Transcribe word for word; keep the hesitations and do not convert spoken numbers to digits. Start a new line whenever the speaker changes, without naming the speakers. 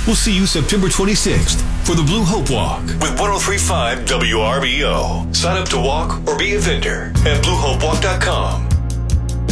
We'll see you September twenty-sixth for the Blue Hope Walk with one oh three point five W R B O. Sign up to walk or be a vendor at blue hope walk dot com.